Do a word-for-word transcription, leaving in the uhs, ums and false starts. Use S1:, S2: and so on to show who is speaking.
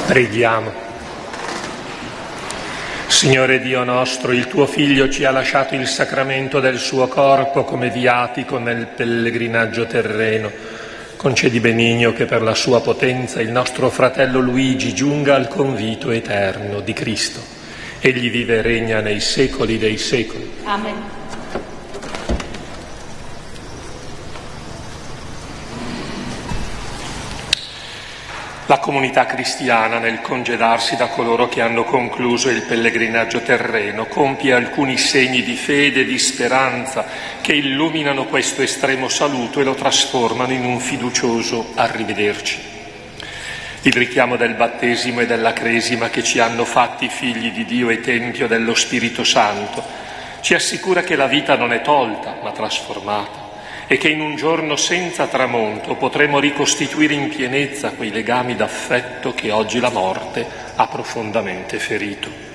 S1: Preghiamo. Signore Dio nostro, il tuo Figlio ci ha lasciato il sacramento del suo corpo come viatico nel pellegrinaggio terreno. Concedi benigno che per la sua potenza il nostro fratello Luigi giunga al convito eterno di Cristo. Egli vive e regna nei secoli dei secoli.
S2: Amen.
S1: La comunità cristiana, nel congedarsi da coloro che hanno concluso il pellegrinaggio terreno, compie alcuni segni di fede e di speranza che illuminano questo estremo saluto e lo trasformano in un fiducioso arrivederci. Il richiamo del battesimo e della cresima che ci hanno fatti figli di Dio e Tempio dello Spirito Santo ci assicura che la vita non è tolta, ma trasformata, e che in un giorno senza tramonto potremo ricostituire in pienezza quei legami d'affetto che oggi la morte ha profondamente ferito.